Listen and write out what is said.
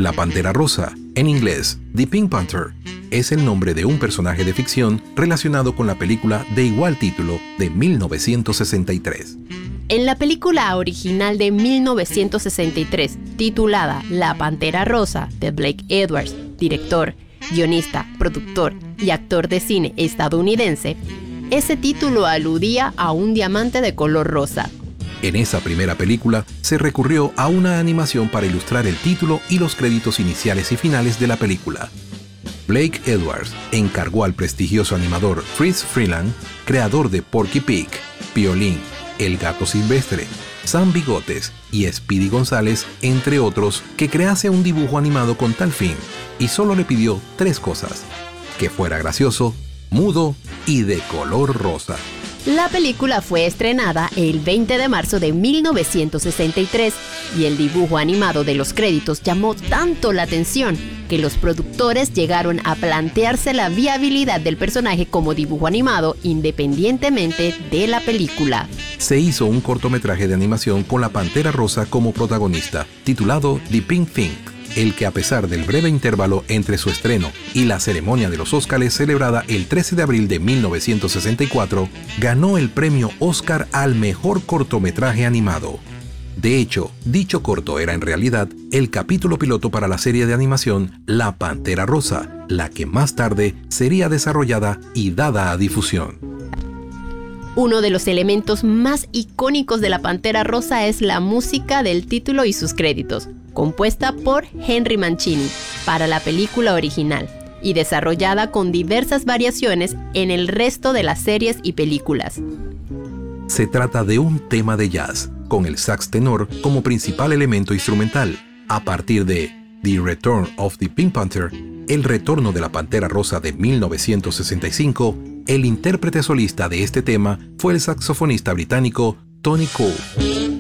La Pantera Rosa, en inglés The Pink Panther, es el nombre de un personaje de ficción relacionado con la película de igual título de 1963. En la película original de 1963, titulada La Pantera Rosa, de Blake Edwards, director, guionista, productor y actor de cine estadounidense, ese título aludía a un diamante de color rosa. En esa primera película se recurrió a una animación para ilustrar el título y los créditos iniciales y finales de la película. Blake Edwards encargó al prestigioso animador Friz Freleng, creador de Porky Pig, Piolín, El Gato Silvestre, Sam Bigotes y Speedy González, entre otros, que crease un dibujo animado con tal fin, y solo le pidió 3 cosas: que fuera gracioso, mudo y de color rosa. La película fue estrenada el 20 de marzo de 1963 y el dibujo animado de los créditos llamó tanto la atención que los productores llegaron a plantearse la viabilidad del personaje como dibujo animado independientemente de la película. Se hizo un cortometraje de animación con la Pantera Rosa como protagonista, titulado The Pink Thing, el que, a pesar del breve intervalo entre su estreno y la ceremonia de los Óscares celebrada el 13 de abril de 1964, ganó el premio Óscar al mejor cortometraje animado. De hecho, dicho corto era en realidad el capítulo piloto para la serie de animación La Pantera Rosa, la que más tarde sería desarrollada y dada a difusión. Uno de los elementos más icónicos de La Pantera Rosa es la música del título y sus créditos, compuesta por Henry Mancini para la película original y desarrollada con diversas variaciones en el resto de las series y películas. Se trata de un tema de jazz, con el sax tenor como principal elemento instrumental. A partir de The Return of the Pink Panther, El Retorno de la Pantera Rosa de 1965, el intérprete solista de este tema fue el saxofonista británico Tony Cole.